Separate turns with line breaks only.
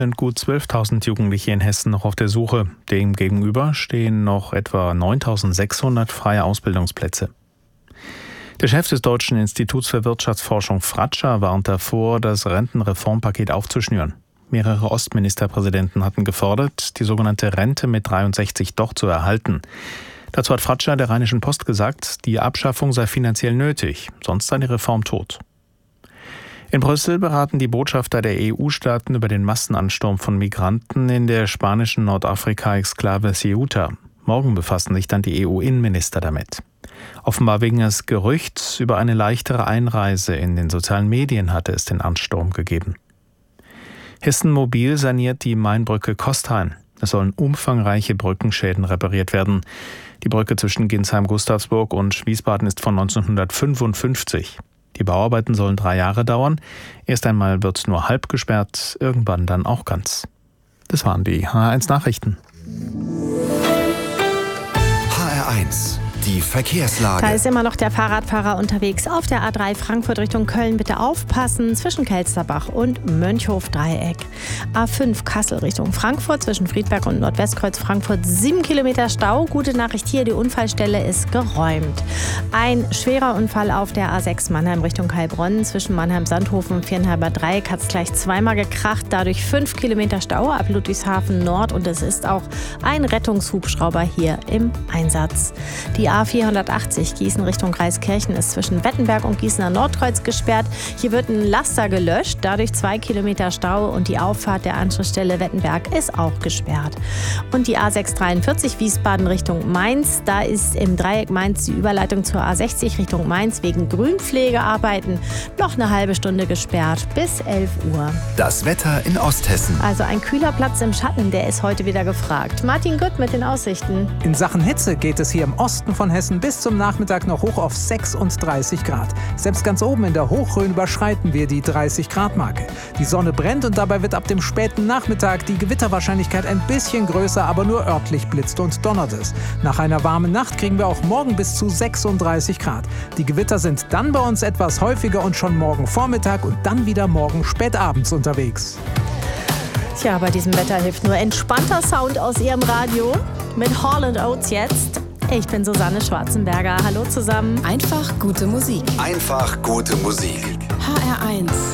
Sind gut 12.000 Jugendliche in Hessen noch auf der Suche. Demgegenüber stehen noch etwa 9.600 freie Ausbildungsplätze. Der Chef des Deutschen Instituts für Wirtschaftsforschung Fratscher warnt davor, das Rentenreformpaket aufzuschnüren. Mehrere Ostministerpräsidenten hatten gefordert, die sogenannte Rente mit 63 doch zu erhalten. Dazu hat Fratscher der Rheinischen Post gesagt, die Abschaffung sei finanziell nötig, sonst sei die Reform tot. In Brüssel beraten die Botschafter der EU-Staaten über den Massenansturm von Migranten in der spanischen Nordafrika-Exklave Ceuta. Morgen befassen sich dann die EU-Innenminister damit. Offenbar wegen des Gerüchts über eine leichtere Einreise in den sozialen Medien hatte es den Ansturm gegeben. Hessen Mobil saniert die Mainbrücke Kostheim. Es sollen umfangreiche Brückenschäden repariert werden. Die Brücke zwischen Ginsheim-Gustavsburg und Wiesbaden ist von 1955. Die Bauarbeiten sollen 3 Jahre dauern. Erst einmal wird nur halb gesperrt, irgendwann dann auch ganz. Das waren die HR1 Nachrichten.
HR1, die Verkehrslage.
Da ist immer noch der Fahrradfahrer unterwegs auf der A3 Frankfurt Richtung Köln. Bitte aufpassen zwischen Kelsterbach und Mönchhof-Dreieck. A5 Kassel Richtung Frankfurt zwischen Friedberg und Nordwestkreuz Frankfurt 7 Kilometer Stau. Gute Nachricht hier, die Unfallstelle ist geräumt. Ein schwerer Unfall auf der A6 Mannheim Richtung Heilbronn zwischen Mannheim-Sandhofen und Vierenheimer Dreieck hat es gleich zweimal gekracht. Dadurch 5 Kilometer Stau ab Ludwigshafen Nord und es ist auch ein Rettungshubschrauber hier im Einsatz. Die A480 Gießen Richtung Reiskirchen ist zwischen Wettenberg und Gießener Nordkreuz gesperrt. Hier wird ein Laster gelöscht, dadurch 2 Kilometer Stau und die Auffahrt der Anschlussstelle Wettenberg ist auch gesperrt. Und die A643 Wiesbaden Richtung Mainz, da ist im Dreieck Mainz die Überleitung zur A60 Richtung Mainz wegen Grünpflegearbeiten noch eine halbe Stunde gesperrt bis 11 Uhr.
Das Wetter in Osthessen.
Also ein kühler Platz im Schatten, der ist heute wieder gefragt. Martin Gütt mit den Aussichten.
In Sachen Hitze geht es hier im Osten von Hessen bis zum Nachmittag noch hoch auf 36 Grad. Selbst ganz oben in der Hochrhön überschreiten wir die 30-Grad-Marke. Die Sonne brennt und dabei wird ab dem späten Nachmittag die Gewitterwahrscheinlichkeit ein bisschen größer, aber nur örtlich blitzt und donnert es. Nach einer warmen Nacht kriegen wir auch morgen bis zu 36 Grad. Die Gewitter sind dann bei uns etwas häufiger und schon morgen Vormittag und dann wieder morgen spätabends unterwegs.
Tja, bei diesem Wetter hilft nur entspannter Sound aus Ihrem Radio mit Hall & Oates jetzt. Ich bin Susanne Schwarzenberger. Hallo zusammen.
Einfach gute Musik.
Einfach gute Musik.
HR1.